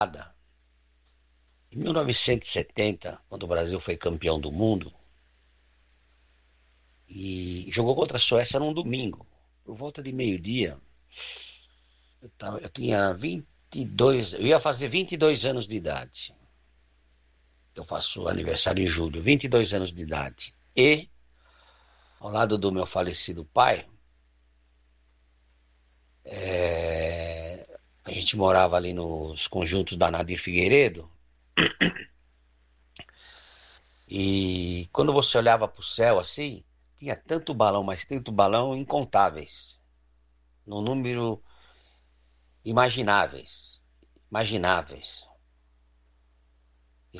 Em 1970, quando o Brasil foi campeão do mundo, e jogou contra a Suécia num domingo, por volta de meio-dia, eu tinha 22, eu ia fazer 22 anos de idade. Eu faço aniversário em julho, 22 anos de idade. E, ao lado do meu falecido pai, a gente morava ali nos conjuntos da Nadir Figueiredo, e quando você olhava para o céu assim, tinha tanto balão, mas tanto balão, incontáveis, num número imagináveis. E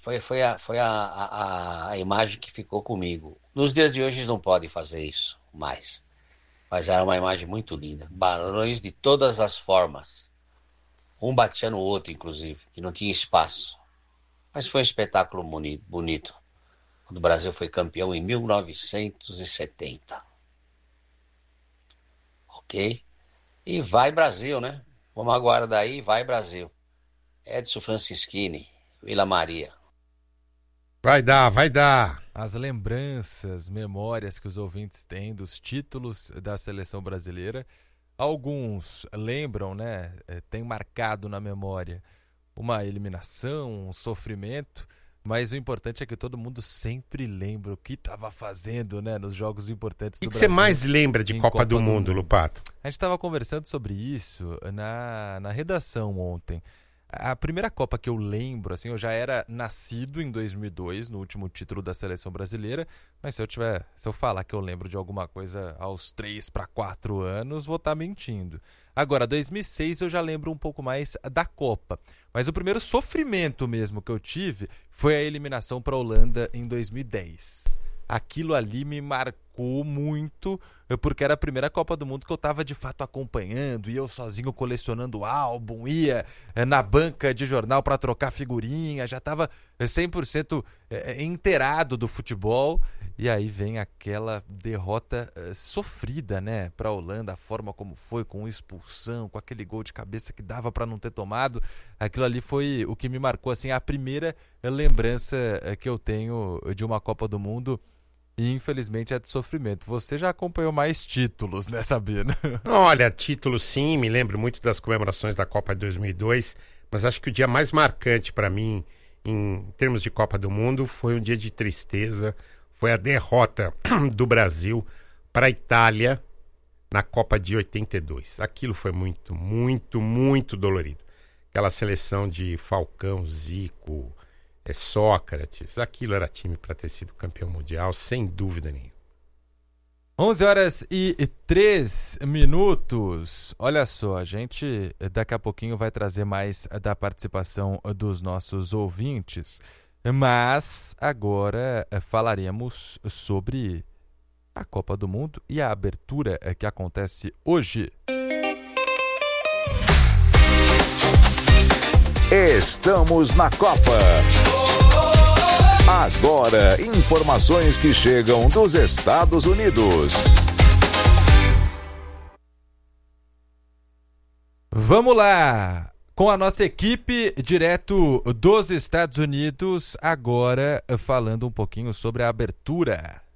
foi a imagem que ficou comigo. Nos dias de hoje eles não podem fazer isso mais. Mas era uma imagem muito linda. Balões de todas as formas. Um batia no outro, inclusive, que não tinha espaço. Mas foi um espetáculo bonito. Quando o Brasil foi campeão em 1970. Ok? E vai Brasil, né? Vamos aguardar aí, vai Brasil. Edson Francischini, Vila Maria. Vai dar, vai dar. As lembranças, memórias que os ouvintes têm dos títulos da seleção brasileira. Alguns lembram, né? Tem marcado na memória uma eliminação, um sofrimento, mas o importante é que todo mundo sempre lembra o que estava fazendo, né, nos jogos importantes do O que Brasil. você mais lembra de Copa do Mundo, Lupato? A gente estava conversando sobre isso na redação ontem. A primeira Copa que eu lembro, assim, eu já era nascido em 2002, no último título da seleção brasileira, mas se eu falar que eu lembro de alguma coisa aos 3 para 4 anos, vou estar mentindo. Agora, 2006 eu já lembro um pouco mais da Copa, mas o primeiro sofrimento mesmo que eu tive foi a eliminação para a Holanda em 2010. Aquilo ali me marcou muito, porque era a primeira Copa do Mundo que eu estava de fato acompanhando, e eu sozinho colecionando álbum, ia na banca de jornal para trocar figurinha, já estava 100% inteirado do futebol, e aí vem aquela derrota sofrida, né, para a Holanda, a forma como foi, com expulsão, com aquele gol de cabeça que dava para não ter tomado. Aquilo ali foi o que me marcou, assim, a primeira lembrança que eu tenho de uma Copa do Mundo. E infelizmente é de sofrimento. Você já acompanhou mais títulos, né, Sabino? Olha, títulos sim, me lembro muito das comemorações da Copa de 2002, mas acho que o dia mais marcante para mim, em termos de Copa do Mundo, foi um dia de tristeza, foi a derrota do Brasil para a Itália na Copa de 82. Aquilo foi muito, muito, muito dolorido. Aquela seleção de Falcão, Zico, Sócrates, aquilo era time para ter sido campeão mundial, sem dúvida nenhuma. 11h03. Olha só, a gente daqui a pouquinho vai trazer mais da participação dos nossos ouvintes, mas agora falaremos sobre a Copa do Mundo e a abertura que acontece hoje. Estamos na Copa. Agora, informações que chegam dos Estados Unidos. Vamos lá! Com a nossa equipe direto dos Estados Unidos, agora falando um pouquinho sobre a abertura.